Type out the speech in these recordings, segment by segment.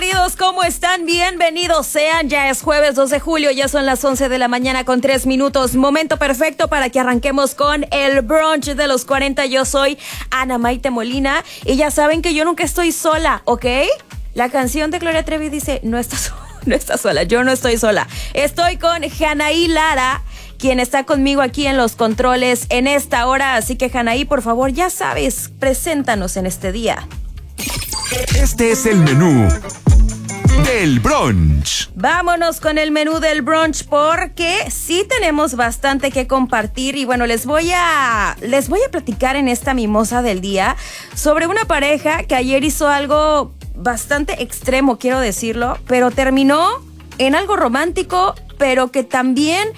queridos? ¿Cómo están? Bienvenidos sean. Ya es jueves 2 de julio, ya son las 11 de la mañana con 3 minutos. Momento perfecto para que arranquemos con el brunch de los 40. Yo soy Ana Maite Molina y ya saben que yo nunca estoy sola, ¿ok? La canción de Gloria Trevi dice, no estás sola, yo no estoy sola. Estoy con Janaí Lara, quien está conmigo aquí en los controles en esta hora. Así que, Janaí, por favor, ya sabes, preséntanos en este día. Este es el menú del brunch. Vámonos con el menú del brunch porque sí tenemos bastante que compartir y bueno, les voy a platicar en esta mimosa del día sobre una pareja que ayer hizo algo bastante extremo, quiero decirlo, pero terminó en algo romántico, pero que también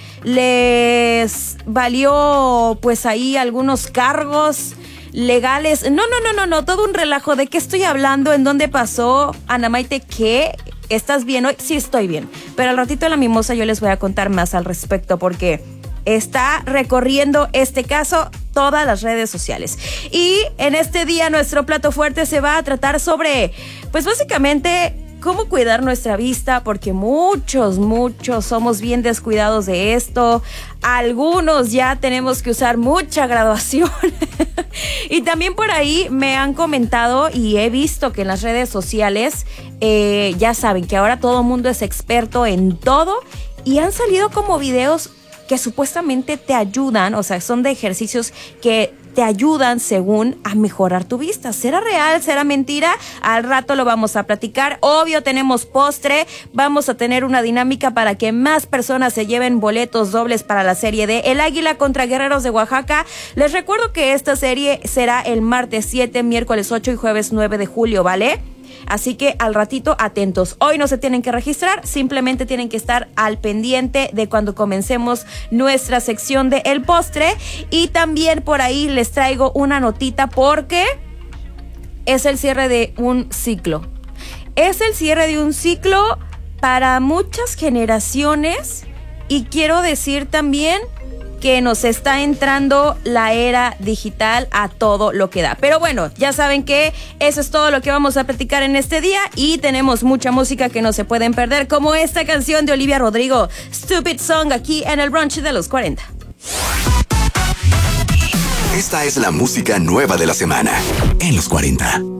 les valió pues ahí algunos cargos legales. No, todo un relajo. ¿De qué estoy hablando? ¿En dónde pasó? Ana Maite, ¿qué? ¿Estás bien hoy? Sí, estoy bien, pero al ratito en la mimosa yo les voy a contar más al respecto porque está recorriendo este caso todas las redes sociales. Y en este día nuestro plato fuerte se va a tratar sobre, pues básicamente, cómo cuidar nuestra vista, porque muchos somos bien descuidados de esto. Algunos ya tenemos que usar mucha graduación. Y también por ahí me han comentado y he visto que en las redes sociales, ya saben que ahora todo el mundo es experto en todo y han salido como videos que supuestamente te ayudan, o sea, son de ejercicios que te ayudan según a mejorar tu vista. ¿Será real? ¿Será mentira? Al rato lo vamos a platicar. Obvio, tenemos postre. Vamos a tener una dinámica para que más personas se lleven boletos dobles para la serie de El Águila contra Guerreros de Oaxaca. Les recuerdo que esta serie será el martes 7, miércoles 8 y jueves 9 de julio, ¿vale? Así que al ratito atentos. Hoy no se tienen que registrar, simplemente tienen que estar al pendiente de cuando comencemos nuestra sección de El Postre. Y también por ahí les traigo una notita porque es el cierre de un ciclo. Es el cierre de un ciclo para muchas generaciones y quiero decir también que nos está entrando la era digital a todo lo que da. Pero bueno, ya saben que eso es todo lo que vamos a platicar en este día y tenemos mucha música que no se pueden perder, como esta canción de Olivia Rodrigo, Stupid Song, aquí en el brunch de los 40. Esta es la música nueva de la semana en los 40.